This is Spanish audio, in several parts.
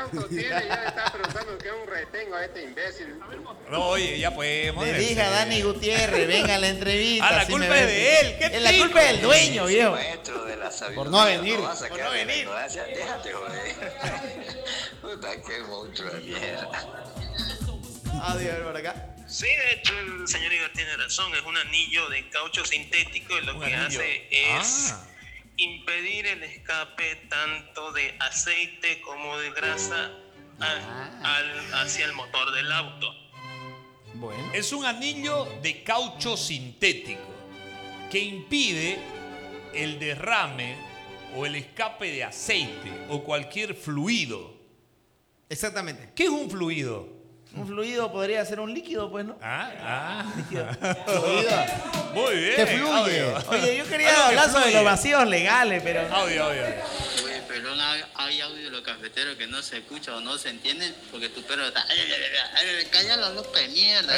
auto tiene? Ya le está preguntando que es un retengo a este imbécil. No, oye, ya pues. Le dije a Dani Gutiérrez, venga a la entrevista. Ah, la así culpa me es ve. de él. ¿Qué La culpa es del dueño, viejo. Maestro de la sabiduría. Por no venir. Vas a Por quedar no en la venir. ignorancia. Déjate, joder. Puta, qué monstruo de mierda. Adiós, por acá. Sí, de hecho el señor Ibar tiene razón, es un anillo de caucho sintético y lo que hace es impedir el escape tanto de aceite como de grasa hacia el motor del auto. Bueno. Es un anillo de caucho sintético que impide el derrame o el escape de aceite o cualquier fluido. Exactamente. ¿Qué es un fluido? Un fluido podría ser un líquido, pues, ¿no? Líquido. Fluido. Muy bien. Que fluye. Audio. Oye, yo quería Algo que hablar sobre fluye. los vacíos legales, pero... Audio. Oye, perdón, hay audio de los cafeteros que no se escucha o no se entienden porque tu perro está... Cállalo, loco de mierda.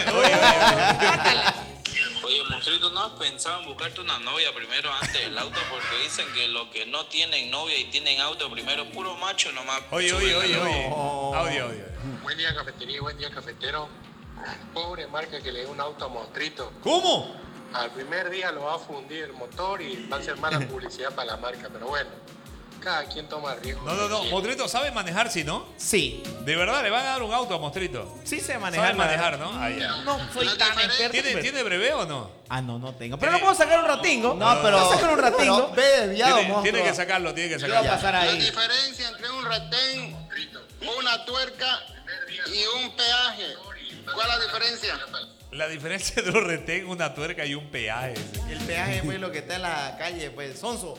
Oye, monstruito, ¿no has pensado en buscarte una novia primero antes del auto? Porque dicen que los que no tienen novia y tienen auto primero, puro macho nomás. Oye. Audio. Buen día, cafetería, buen día, cafetero. Pobre marca que le dé un auto a Monstruito. ¿Cómo? Al primer día lo va a fundir el motor y va a ser mala publicidad para la marca, pero bueno, cada quien toma riesgo. No. Mostrito sabe manejar, ¿sí, no? Sí. ¿De verdad le van a dar un auto a Mostrito? Sí sé manejar. Sabe manejar, ¿no? Ah, ya. No soy tan experto. ¿Tiene breve o no? Ah, no tengo. Pero no puedo sacar un ratingo. No, pero- Puedo sacar un ratingo. Ve desviado, Tiene que monstruo. sacarlo. ¿Qué va a pasar La ahí? diferencia entre un retén, una tuerca y un peaje. ¿Cuál es la diferencia? La diferencia de los retén, una tuerca y un peaje. El peaje, pues, lo que está en la calle, pues, sonso.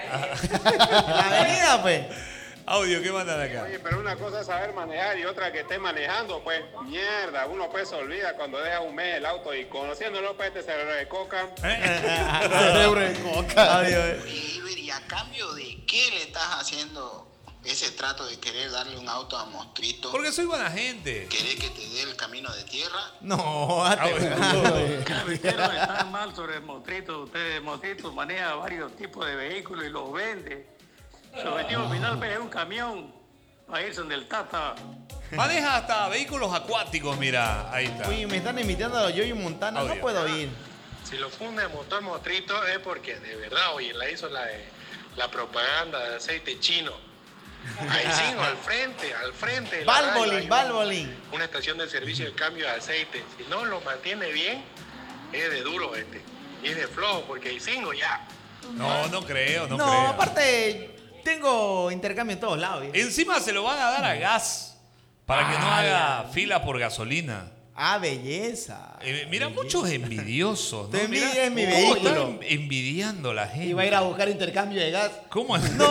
En la avenida, pues. Audio, ¿qué mandan acá? Oye, pero una cosa es saber manejar y otra que esté manejando, pues, mierda, uno pues se olvida cuando deja un mes el auto y conociéndolo, pues, este cerebro de coca. Cerebro de coca. ¿Y a cambio de qué le estás haciendo ese trato de querer darle un auto a Monstruito? Porque soy buena gente. ¿Querés que te dé el camino de tierra? No, Cafeteros están mal sobre el Monstruito. Ustedes, Monstruito, maneja varios tipos de vehículos y los vende. Su objetivo final es un camión para irse donde el Tata. Maneja hasta vehículos acuáticos, mira, ahí está. Oye, me están invitando a los Yoyo Montana. Audio. No puedo ir. Si lo funde el motor Monstruito es porque de verdad, oye, la hizo la propaganda de aceite chino. Ahí sí, al frente. Valvoline. Una estación de servicio de cambio de aceite. Si no lo mantiene bien, es de duro este. Y es de flojo, porque hay cinco ya. No creo. No, aparte, tengo intercambio en todos lados. ¿eh? Encima se lo van a dar a gas para que no haga fila por gasolina. Ah, belleza. Mira, muchos envidiosos. Te ¿no? Mira, envidia en mi ¿cómo vehículo. están envidiando la gente? Y va a ir a buscar intercambio de gas. ¿Cómo es? No,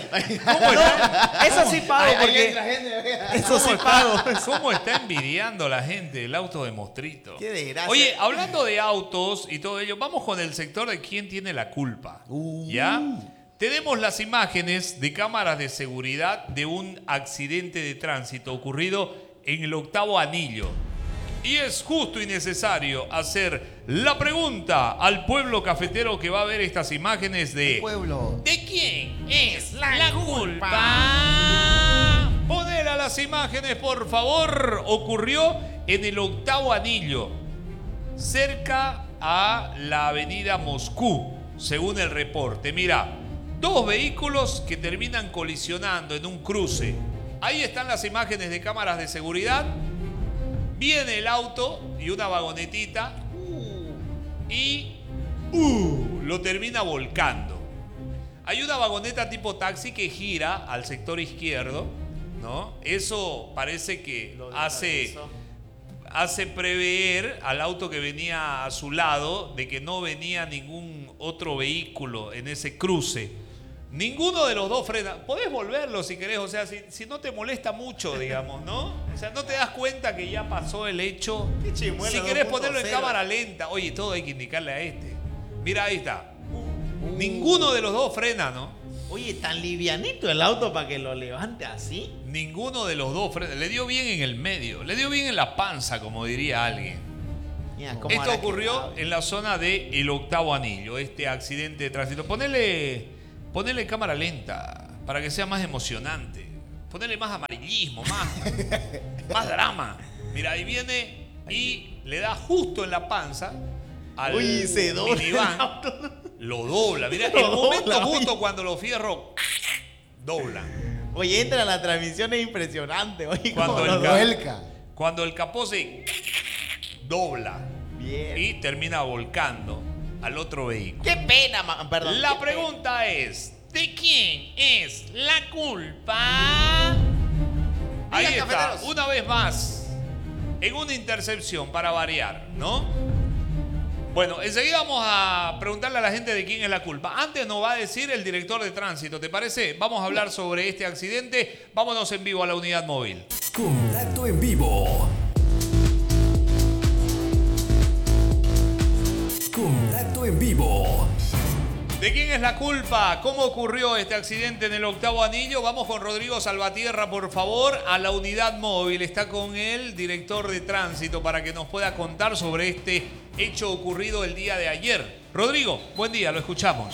eso sí pago porque... Eso sí pago. ¿Cómo está envidiando la gente el auto de Mostrito? Qué desgracia. Oye, hablando de autos y todo ello, vamos con el sector de quién tiene la culpa. ¿Ya? Tenemos las imágenes de cámaras de seguridad de un accidente de tránsito ocurrido en el 8º anillo. Y es justo y necesario hacer la pregunta al pueblo cafetero que va a ver estas imágenes de... Pueblo. ¿De quién es la culpa? Poner a las imágenes, por favor. Ocurrió en el 8º anillo, cerca a la avenida Moscú, según el reporte. Mira, dos vehículos que terminan colisionando en un cruce. Ahí están las imágenes de cámaras de seguridad. Viene el auto y una vagonetita y lo termina volcando. Hay una vagoneta tipo taxi que gira al sector izquierdo, ¿no? Eso parece que hace prever al auto que venía a su lado de que no venía ningún otro vehículo en ese cruce. Ninguno de los dos frena. Podés volverlo si querés, o sea, si no te molesta mucho, digamos, ¿no? O sea, no te das cuenta que ya pasó el hecho. Si querés ponerlo en cámara lenta, oye, todo hay que indicarle a este. Mira, ahí está. Ninguno de los dos frena, ¿no? Oye, tan livianito el auto para que lo levante así. Ninguno de los dos frena. Le dio bien en el medio, le dio bien en la panza, como diría alguien. Mira, ¿cómo Esto hará ocurrió en la zona del 8º anillo, este accidente de tránsito. Ponele cámara lenta para que sea más emocionante. ponerle más amarillismo, más drama. Mira, ahí viene y le da justo en la panza al minivan. Lo dobla. Mira, el momento justo cuando los fierros doblan. Oye, entra en la transmisión, es impresionante. Oye, cuando el capó se dobla. Bien. Y termina volcando al otro vehículo. ¡Qué pena, perdón! La pregunta es, ¿de quién es la culpa? Ahí está, cafeteros. una vez más, en una intercepción para variar, ¿no? Bueno, enseguida vamos a preguntarle a la gente de quién es la culpa. Antes nos va a decir el director de tránsito, ¿te parece? Vamos a hablar sobre este accidente. Vámonos en vivo a la unidad móvil. Contacto en vivo. Contacto en vivo. ¿De quién es la culpa? ¿Cómo ocurrió este accidente en el octavo anillo? Vamos con Rodrigo Salvatierra, por favor, a la unidad móvil. Está con el director de tránsito para que nos pueda contar sobre este hecho ocurrido el día de ayer. Rodrigo, buen día, lo escuchamos.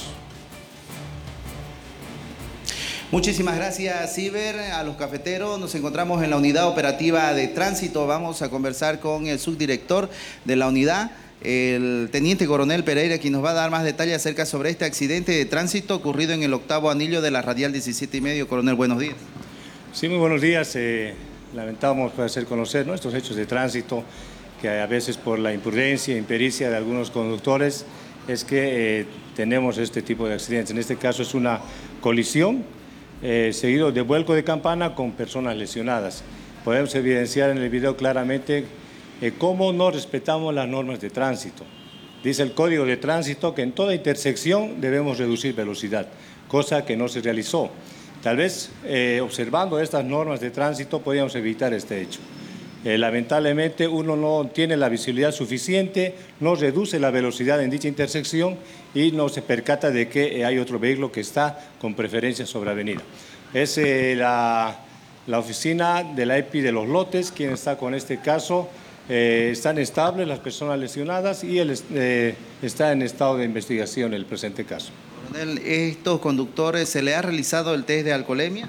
Muchísimas gracias, Ciber. A los cafeteros, nos encontramos en la unidad operativa de tránsito. Vamos a conversar con el subdirector de la unidad, el teniente coronel Pereira, quien nos va a dar más detalles acerca sobre este accidente de tránsito ocurrido en el octavo anillo de la radial 17,5. Coronel, buenos días. Sí, muy buenos días. Lamentamos hacer conocer estos hechos de tránsito que a veces por la imprudencia e impericia de algunos conductores es que tenemos este tipo de accidentes. En este caso es una colisión seguido de vuelco de campana con personas lesionadas. Podemos evidenciar en el video claramente cómo no respetamos las normas de tránsito. Dice el Código de Tránsito que en toda intersección debemos reducir velocidad, cosa que no se realizó. Tal vez observando estas normas de tránsito podíamos evitar este hecho. Lamentablemente uno no tiene la visibilidad suficiente, no reduce la velocidad en dicha intersección y no se percata de que hay otro vehículo que está con preferencia sobre avenida. Es la oficina de la EPI de Los Lotes quien está con este caso. Están estables las personas lesionadas y él está en estado de investigación el presente caso. Coronel, ¿estos conductores se le ha realizado el test de alcoholemia?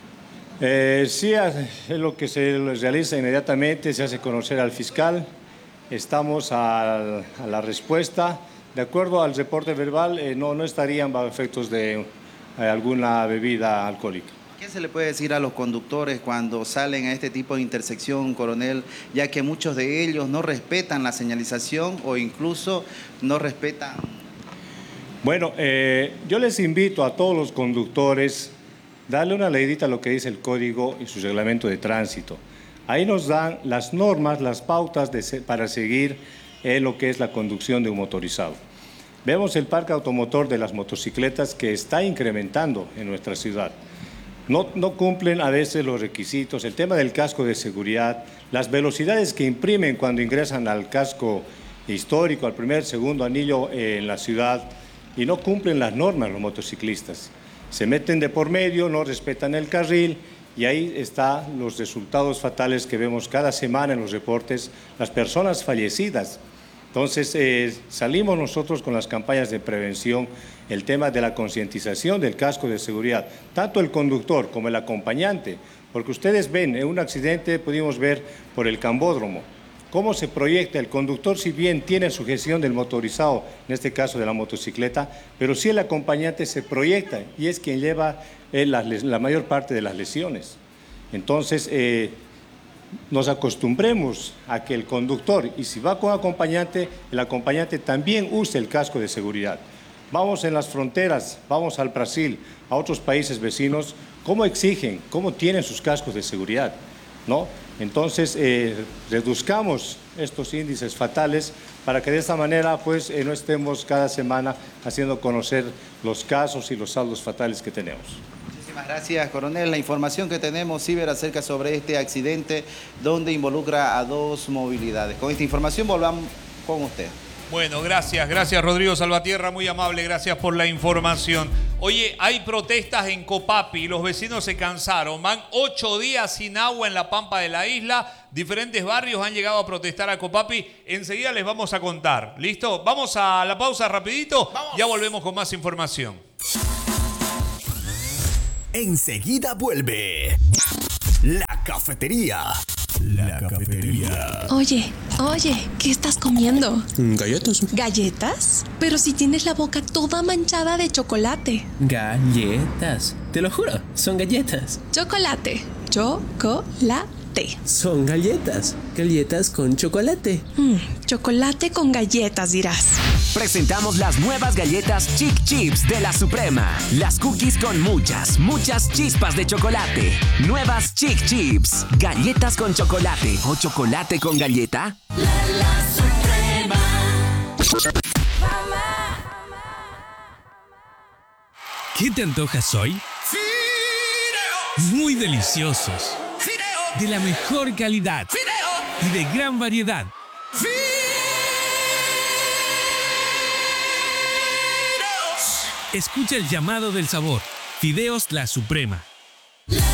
Sí, es lo que se realiza inmediatamente, se hace conocer al fiscal. Estamos a la respuesta. De acuerdo al reporte verbal, no estarían bajo efectos de alguna bebida alcohólica. ¿Qué se le puede decir a los conductores cuando salen a este tipo de intersección, coronel, ya que muchos de ellos no respetan la señalización o incluso no respetan? Bueno, yo les invito a todos los conductores darle una leidita a lo que dice el Código y su reglamento de tránsito. Ahí nos dan las normas, las pautas para seguir lo que es la conducción de un motorizado. Vemos el parque automotor de las motocicletas que está incrementando en nuestra ciudad. No cumplen a veces los requisitos, el tema del casco de seguridad, las velocidades que imprimen cuando ingresan al casco histórico, al primer, segundo anillo en la ciudad, y no cumplen las normas los motociclistas. Se meten de por medio, no respetan el carril y ahí están los resultados fatales que vemos cada semana en los reportes, las personas fallecidas. Entonces salimos nosotros con las campañas de prevención, el tema de la concientización del casco de seguridad, tanto el conductor como el acompañante, porque ustedes ven, en un accidente pudimos ver por el cambódromo, cómo se proyecta el conductor, si bien tiene sujeción del motorizado, en este caso de la motocicleta, pero sí el acompañante se proyecta y es quien lleva la mayor parte de las lesiones. Entonces, nos acostumbremos a que el conductor, y si va con acompañante, el acompañante también use el casco de seguridad. Vamos en las fronteras, vamos al Brasil, a otros países vecinos, ¿cómo exigen, cómo tienen sus cascos de seguridad? ¿No? Entonces, reduzcamos estos índices fatales para que de esta manera pues, no estemos cada semana haciendo conocer los casos y los saldos fatales que tenemos. Muchísimas gracias, coronel. La información que tenemos, Ciber, acerca sobre este accidente donde involucra a dos movilidades. Con esta información volvamos con usted. Bueno, gracias Rodrigo Salvatierra, muy amable, gracias por la información. Oye, hay protestas en Copapi, los vecinos se cansaron, van 8 días sin agua en la pampa de la isla, diferentes barrios han llegado a protestar a Copapi, enseguida les vamos a contar, ¿listo? Vamos a la pausa rapidito, ¡vamos! Ya volvemos con más información. Enseguida vuelve La Cafetería. La Cafetería. Oye, ¿qué estás comiendo? Galletas. ¿Galletas? Pero si tienes la boca toda manchada de chocolate. Galletas. Te lo juro, son galletas. Chocolate. Son galletas. Galletas con chocolate. Chocolate con galletas, dirás. Presentamos las nuevas galletas Chic Chips de la Suprema. Las cookies con muchas chispas de chocolate. Nuevas Chic Chips. Galletas con chocolate o chocolate con galleta. La Suprema. ¿Qué te antojas hoy? Muy deliciosos. De la mejor calidad. Y de gran variedad. Escucha el llamado del sabor. Fideos La Suprema.